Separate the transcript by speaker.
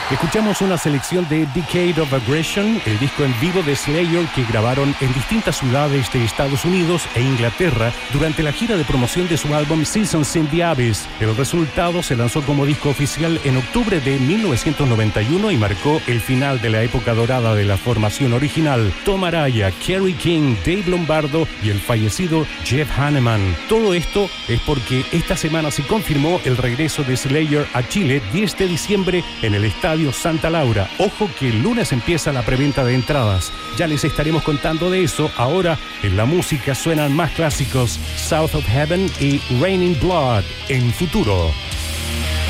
Speaker 1: Escuchamos una selección de Decade of Aggression, el disco en vivo de Slayer que grabaron en distintas ciudades de Estados Unidos e Inglaterra durante la gira de promoción de su álbum Seasons in the Abyss. El resultado se lanzó como disco oficial en octubre de 1991 y marcó el final de la época dorada de la formación original. Tom Araya, Kerry King, Dave Lombardo y el fallecido Jeff Hanneman. Todo esto es porque esta semana se confirmó el regreso de Slayer a Chile 10 de diciembre en el Estadio Santa Laura. Ojo que el lunes empieza la preventa de entradas. Ya les estaremos contando de eso. Ahora en la música suenan más clásicos: South of Heaven y Raining Blood en Futuro.